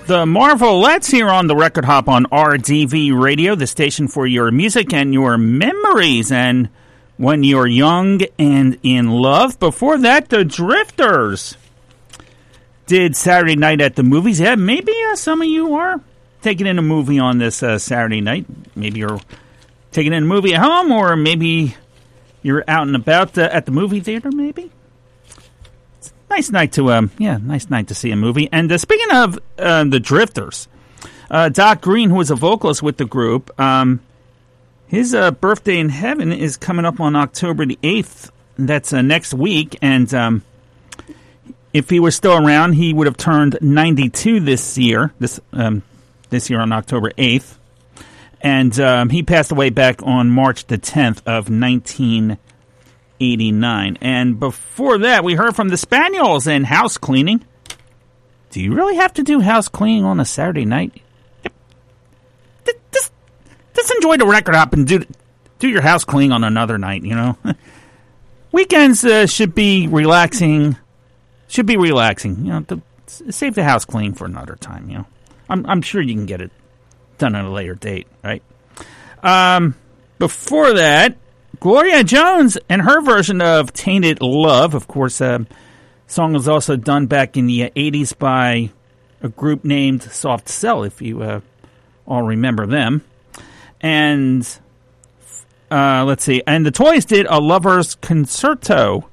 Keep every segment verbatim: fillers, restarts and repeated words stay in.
The Marvelettes here on the Record Hop on R D V Radio, the station for your music and your memories. And when you're young and in love. Before that, the Drifters did Saturday Night at the Movies. Yeah, maybe uh, some of you are taking in a movie on this uh, Saturday night. Maybe you're taking in a movie at home, or maybe you're out and about uh, at the movie theater, maybe. Nice night to um, yeah, nice night to see a movie. And uh, speaking of uh, the Drifters, uh, Doc Green, who is a vocalist with the group, um, his uh, birthday in heaven is coming up on October the eighth. That's uh, next week. And um, if he was still around, he would have turned ninety-two this year. This um, this year on October eighth, and um, he passed away back on March the tenth of nineteen eighty-nine. And before that, we heard from the Spaniels and House Cleaning. Do you really have to do house cleaning on a Saturday night? Just, just enjoy the Record Hop and do do your house cleaning on another night, you know? Weekends uh, should be relaxing. Should be relaxing, you know, to save the house clean for another time, you know. I'm, I'm sure you can get it done at a later date, right? Um, before that, Gloria Jones and her version of Tainted Love. Of course, the uh, song was also done back in the eighties by a group named Soft Cell, if you uh, all remember them. And uh, let's see. And the Toys did A Lover's Concerto.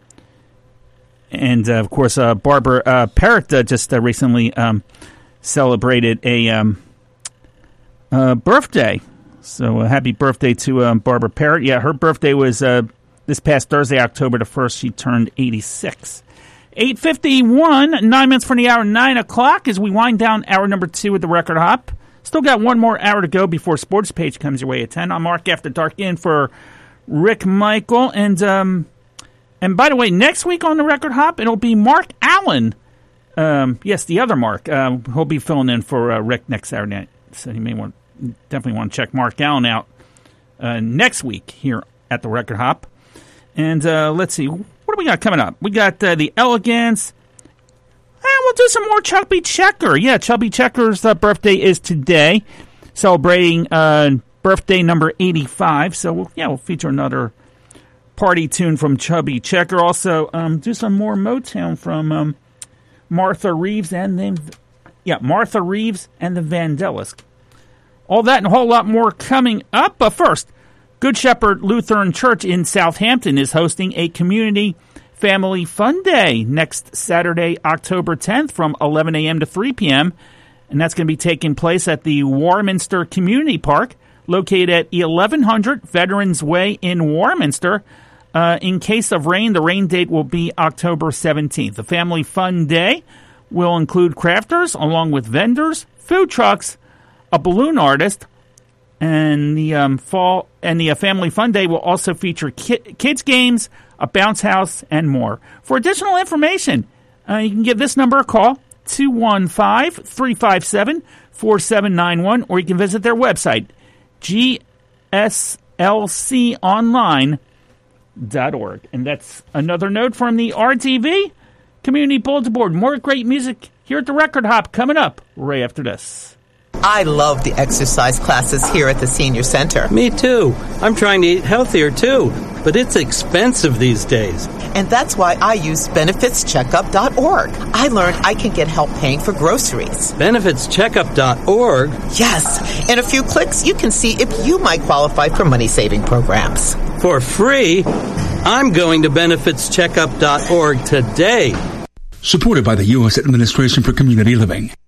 And, uh, of course, uh, Barbara uh, Parrott uh, just uh, recently um, celebrated a um, uh, birthday. So uh, happy birthday to um, Barbara Parrott. Yeah, her birthday was uh, this past Thursday, October the first. She turned eighty-six. eight fifty-one, nine minutes from the hour, nine o'clock as we wind down hour number two with the Record Hop. Still got one more hour to go before Sports Page comes your way at ten. I'm Mark After Dark in for Rick Michael. And... Um, And by the way, next week on the Record Hop, it'll be Mark Allen. Um, yes, the other Mark. Uh, he'll be filling in for uh, Rick next Saturday night. So you may want definitely want to check Mark Allen out uh, next week here at the Record Hop. And uh, let's see, what do we got coming up? We got uh, the Elegance. And we'll do some more Chubby Checker. Yeah, Chubby Checker's uh, birthday is today, celebrating uh, birthday number eighty-five. So we'll, yeah, we'll feature another party tune from Chubby Checker. Also, um, do some more Motown from um, Martha Reeves and then, yeah, Martha Reeves and the Vandellas. All that and a whole lot more coming up. But first, Good Shepherd Lutheran Church in Southampton is hosting a community family fun day next Saturday, October tenth, from eleven a.m. to three p.m. And that's going to be taking place at the Warminster Community Park, located at eleven hundred Veterans Way in Warminster. Uh, in case of rain, the rain date will be October seventeenth. The Family Fun Day will include crafters along with vendors, food trucks, a balloon artist, and the um, fall and the uh, Family Fun Day will also feature ki- kids games, a bounce house, and more. For additional information, uh, you can give this number a call, two one five, three five seven, four seven nine one, or you can visit their website, G S L C online dot org. And that's another note from the R T V Community Bulletin Board. More great music here at the Record Hop coming up right after this. I love the exercise classes here at the Senior Center. Me too. I'm trying to eat healthier too, but it's expensive these days. And that's why I use benefits checkup dot org. I learned I can get help paying for groceries. benefits checkup dot org? Yes. In a few clicks, you can see if you might qualify for money-saving programs. For free? I'm going to benefits checkup dot org today. Supported by the U S Administration for Community Living.